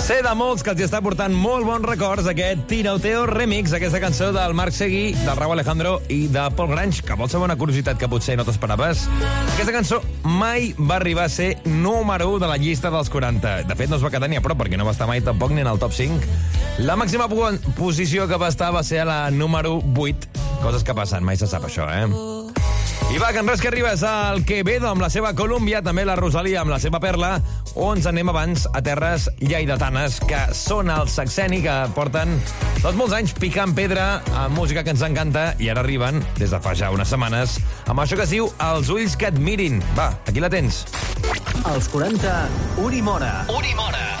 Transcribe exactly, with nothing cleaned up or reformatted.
Sé de molts que els hi està portant molt bons records aquest Tiroteo Remix, aquesta cançó del Marc Seguí, del Rauw Alejandro i de Paul Grange, que vols saber una curiositat que potser no t'esperaves? Aquesta cançó mai va arribar a ser número u de la llista dels quaranta. De fet, no es va quedar ni a prop, perquè no va estar mai tampoc ni en el top cinc. La màxima posició que va estar va ser a la número vuit. Coses que passen, mai se sap això, eh? I va, que en res que arribes al Quevedo amb la seva Colòmbia, també la Rosalia amb la seva Perla, o ens anem abans a terres lleidatanes, que són el Saxeni, que porten doncs, molts anys picant pedra amb música que ens encanta, i ara arriben, des de fa ja unes setmanes, amb això que es diu Els ulls que et mirin. Va, aquí la tens. Els quaranta, Uri Mora. Uri Mora.